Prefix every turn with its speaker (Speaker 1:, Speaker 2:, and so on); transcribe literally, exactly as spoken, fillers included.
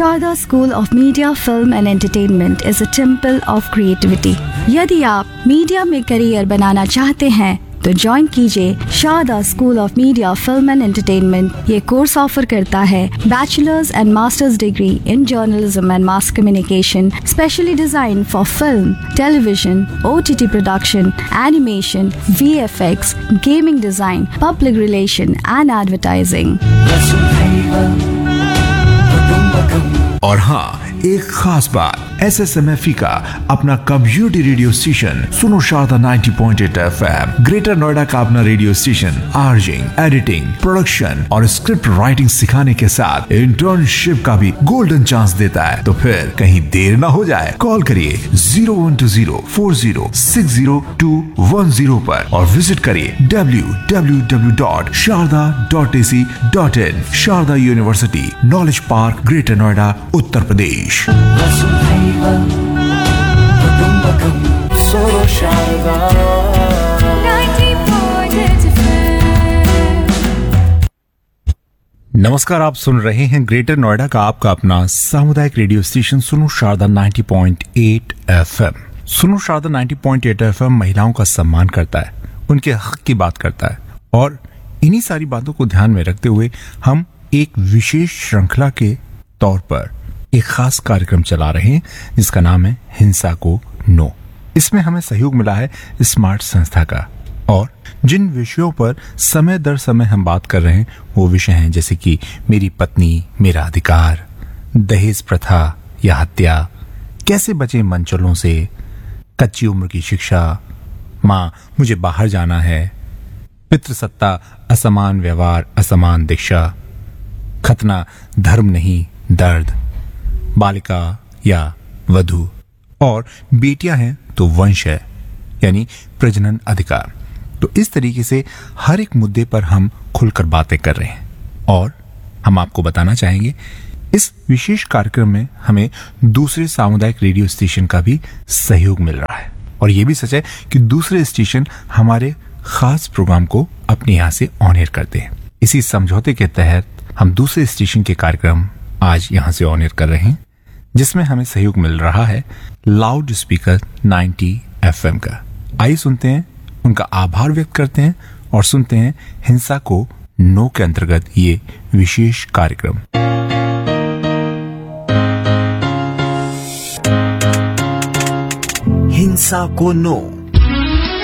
Speaker 1: Sharda School of Media, Film and Entertainment is a temple of creativity. यदि आप media में career बनाना चाहते हैं तो ज्वाइन कीजिए Sharda school of media, film and entertainment. ये कोर्स ऑफर करता है bachelors and masters degree in journalism and mass communication, specially design for film, television, OTT production, animation, VFX, gaming design, public relation and advertising.
Speaker 2: और हाँ, एक खास बात, S S M F E का अपना community radio station सुनो शारदा नब्बे point आठ एफ एम, ग्रेटर नोएडा का अपना रेडियो स्टेशन आर्जिंग, एडिटिंग, प्रोडक्शन और स्क्रिप्ट राइटिंग सिखाने के साथ इंटर्नशिप का भी गोल्डन चांस देता है। तो फिर कहीं देर ना हो जाए, कॉल करिए zero one two zero four zero six zero to one zero पर और विजिट करिए W W W dot Sharda dot A C dot in. Sharda university, knowledge park, greater Noida, Uttar Pradesh.
Speaker 3: नमस्कार, आप सुन रहे हैं ग्रेटर नोएडा का आपका अपना सामुदायिक रेडियो स्टेशन सुनो शारदा नब्बे पॉइंट आठ एफ एम। सुनो शारदा नब्बे पॉइंट आठ एफ एम महिलाओं का सम्मान करता है, उनके हक की बात करता है और इन्हीं सारी बातों को ध्यान में रखते हुए हम एक विशेष श्रृंखला के तौर पर एक खास कार्यक्रम चला रहे हैं जिसका नाम है हिंसा को नो। इसमें हमें सहयोग मिला है स्मार्ट संस्था का और जिन विषयों पर समय दर समय हम बात कर रहे हैं वो विषय हैं जैसे कि मेरी पत्नी मेरा अधिकार, दहेज प्रथा या हत्या, कैसे बचे मनचलों से, कच्ची उम्र की शिक्षा, माँ मुझे बाहर जाना है, पितृसत्ता, असमान व्यवहार, असमान दीक्षा, खतना धर्म नहीं दर्द, बालिका या वधू और बेटियां हैं तो वंश है यानी प्रजनन अधिकार। तो इस तरीके से हर एक मुद्दे पर हम खुलकर बातें कर रहे हैं और हम आपको बताना चाहेंगे इस विशेष कार्यक्रम में हमें दूसरे सामुदायिक रेडियो स्टेशन का भी सहयोग मिल रहा है और यह भी सच है कि दूसरे स्टेशन हमारे खास प्रोग्राम को अपने यहां से ऑन एयर करते हैं। इसी समझौते के तहत हम दूसरे स्टेशन के कार्यक्रम आज यहां से ऑन एयर कर रहे हैं जिसमें हमें सहयोग मिल रहा है लाउड स्पीकर नब्बे एफ एम का। आइए सुनते हैं, उनका आभार व्यक्त करते हैं और सुनते हैं हिंसा को नो के अंतर्गत ये विशेष कार्यक्रम।
Speaker 4: हिंसा को नो।